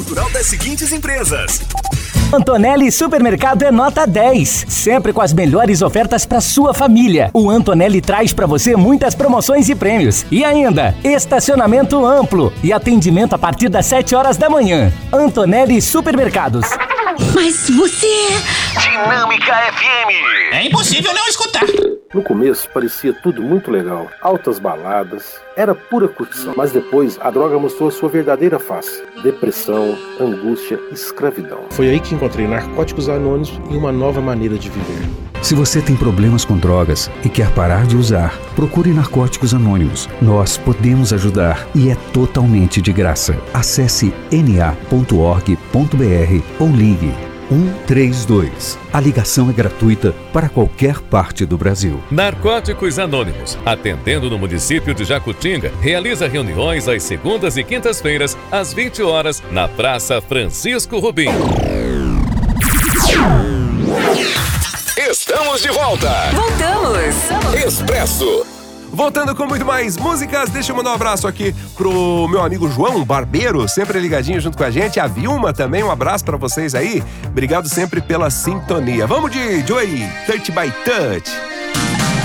natural das seguintes empresas: Antonelli Supermercado é nota 10, sempre com as melhores ofertas para sua família. O Antonelli traz para você muitas promoções e prêmios. E ainda, estacionamento amplo e atendimento a partir das 7 horas da manhã. Antonelli Supermercados. Mas você é... Dinâmica FM. É impossível não escutar. No começo parecia tudo muito legal, altas baladas, era pura curtição. Mas depois a droga mostrou sua verdadeira face: depressão, angústia, escravidão. Foi aí que encontrei Narcóticos Anônimos e uma nova maneira de viver. Se você tem problemas com drogas e quer parar de usar, procure Narcóticos Anônimos. Nós podemos ajudar e é totalmente de graça. Acesse na.org.br ou ligue 132. A ligação é gratuita para qualquer parte do Brasil. Narcóticos Anônimos, atendendo no município de Jacutinga, realiza reuniões às segundas e quintas-feiras, às 20 horas, na Praça Francisco Rubim. Estamos de volta. Voltamos. Expresso. Voltando com muito mais músicas, deixa eu mandar um abraço aqui pro meu amigo João Barbeiro, sempre ligadinho junto com a gente. A Vilma também, um abraço pra vocês aí. Obrigado sempre pela sintonia. Vamos de Joey, Touch by Touch.